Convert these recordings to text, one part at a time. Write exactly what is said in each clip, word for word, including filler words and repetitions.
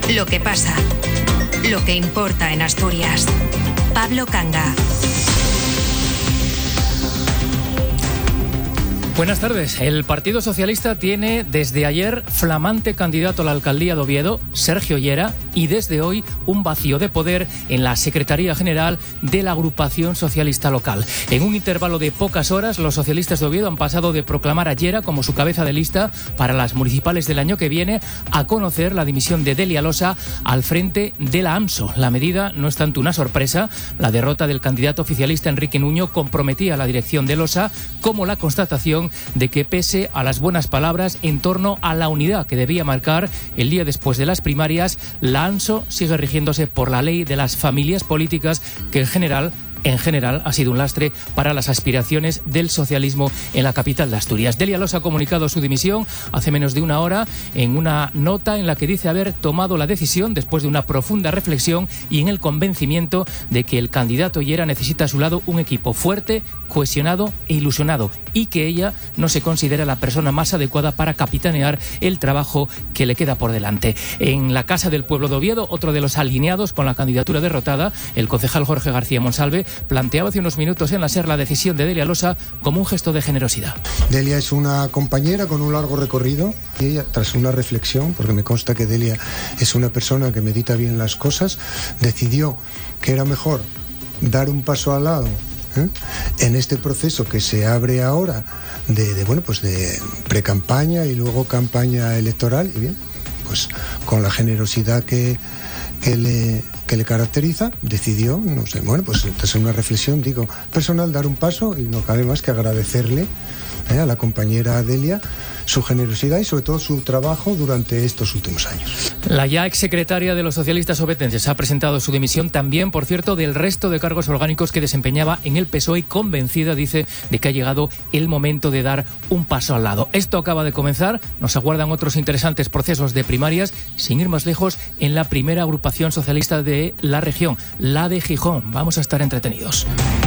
Lo que pasa, lo que importa en Asturias. Pablo Canga. Buenas tardes. El Partido Socialista tiene desde ayer flamante candidato a la alcaldía de Oviedo, Sergio Llera, y desde hoy un vacío de poder en la Secretaría General de la Agrupación Socialista Local. En un intervalo de pocas horas, los socialistas de Oviedo han pasado de proclamar a Llera como su cabeza de lista para las municipales del año que viene a conocer la dimisión de Delia Losa al frente de la AMSO. La medida no es tanto una sorpresa. La derrota del candidato oficialista Enrique Nuño comprometía a la dirección de Losa, como la constatación de que, pese a las buenas palabras en torno a la unidad que debía marcar el día después de las primarias, la AMSO sigue rigiéndose por la ley de las familias políticas, que en general En general, ha sido un lastre para las aspiraciones del socialismo en la capital de Asturias. Delia Losa ha comunicado su dimisión hace menos de una hora en una nota en la que dice haber tomado la decisión después de una profunda reflexión y en el convencimiento de que el candidato Llera necesita a su lado un equipo fuerte, cohesionado e ilusionado, y que ella no se considera la persona más adecuada para capitanear el trabajo que le queda por delante. En la Casa del Pueblo de Oviedo, otro de los alineados con la candidatura derrotada, el concejal Jorge García Monsalve, planteaba hace unos minutos en la SER la decisión de Delia Losa como un gesto de generosidad. Delia es una compañera con un largo recorrido y ella, tras una reflexión, porque me consta que Delia es una persona que medita bien las cosas, decidió que era mejor dar un paso al lado ¿eh? en este proceso que se abre ahora de, de bueno pues de precampaña y luego campaña electoral, y bien, pues con la generosidad que, que le que le caracteriza, decidió, no sé, bueno, pues tras una reflexión, digo, personal, dar un paso, y no cabe más que agradecerle eh, a la compañera Delia su generosidad y sobre todo su trabajo durante estos últimos años. La ya exsecretaria de los socialistas obetenses ha presentado su dimisión también, por cierto, del resto de cargos orgánicos que desempeñaba en el P S O E, convencida, dice, de que ha llegado el momento de dar un paso al lado. Esto acaba de comenzar, nos aguardan otros interesantes procesos de primarias, sin ir más lejos, en la primera agrupación socialista de la región, la de Gijón. Vamos a estar entretenidos.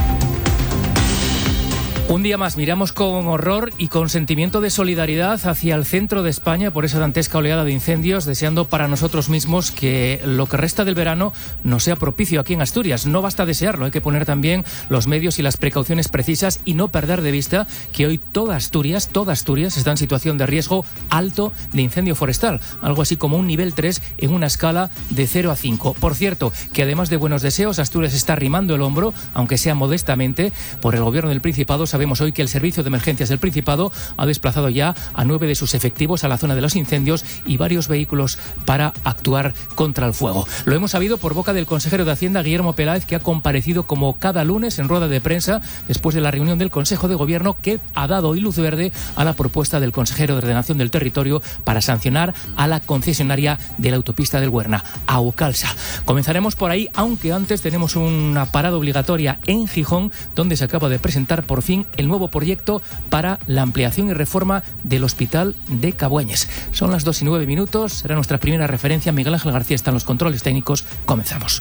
Un día más miramos con horror y con sentimiento de solidaridad hacia el centro de España por esa dantesca oleada de incendios, deseando para nosotros mismos que lo que resta del verano nos sea propicio aquí en Asturias. No basta desearlo, hay que poner también los medios y las precauciones precisas y no perder de vista que hoy toda Asturias, toda Asturias está en situación de riesgo alto de incendio forestal, algo así como un nivel tres en una escala de cero a cinco. Por cierto, que además de buenos deseos, Asturias está arrimando el hombro, aunque sea modestamente, por el gobierno del Principado. Sabemos hoy que el Servicio de Emergencias del Principado ha desplazado ya a nueve de sus efectivos a la zona de los incendios y varios vehículos para actuar contra el fuego. Lo hemos sabido por boca del consejero de Hacienda, Guillermo Peláez, que ha comparecido como cada lunes en rueda de prensa después de la reunión del Consejo de Gobierno, que ha dado hoy luz verde a la propuesta del consejero de Ordenación del Territorio para sancionar a la concesionaria de la autopista del Huerna, Aucalsa. Comenzaremos por ahí, aunque antes tenemos una parada obligatoria en Gijón, donde se acaba de presentar por fin el nuevo proyecto para la ampliación y reforma del Hospital de Cabueñes. Son las dos y nueve minutos, será nuestra primera referencia. Miguel Ángel García está en los controles técnicos. Comenzamos.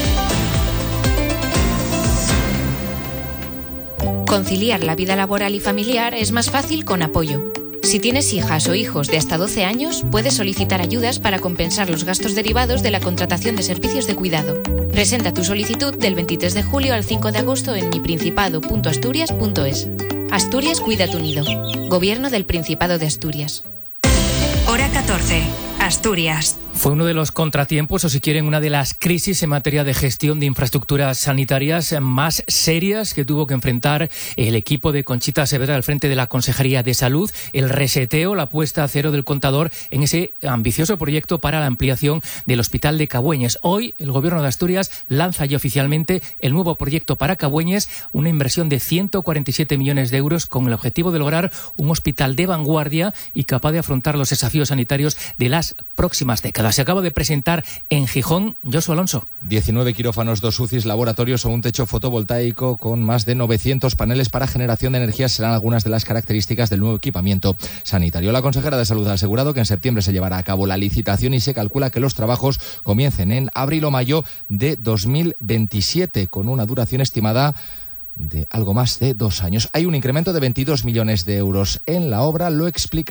Conciliar la vida laboral y familiar es más fácil con Apoyo. Si tienes hijas o hijos de hasta doce años, puedes solicitar ayudas para compensar los gastos derivados de la contratación de servicios de cuidado. Presenta tu solicitud del veintitrés de julio al cinco de agosto en miprincipado punto asturias punto es. Asturias cuida tu nido. Gobierno del Principado de Asturias. Hora catorce. Asturias. Fue uno de los contratiempos, o si quieren, una de las crisis en materia de gestión de infraestructuras sanitarias más serias que tuvo que enfrentar el equipo de Conchita Saavedra al frente de la Consejería de Salud, el reseteo, la puesta a cero del contador en ese ambicioso proyecto para la ampliación del Hospital de Cabueñes. Hoy el Gobierno de Asturias lanza ya oficialmente el nuevo proyecto para Cabueñes, una inversión de ciento cuarenta y siete millones de euros con el objetivo de lograr un hospital de vanguardia y capaz de afrontar los desafíos sanitarios de las próximas décadas. Se acaba de presentar en Gijón. Josu Alonso. diecinueve quirófanos, dos U C Is, laboratorios o un techo fotovoltaico con más de novecientos paneles para generación de energía serán algunas de las características del nuevo equipamiento sanitario. La consejera de Salud ha asegurado que en septiembre se llevará a cabo la licitación y se calcula que los trabajos comiencen en abril o mayo de dos mil veintisiete, con una duración estimada de algo más de dos años. Hay un incremento de veintidós millones de euros en la obra, lo explica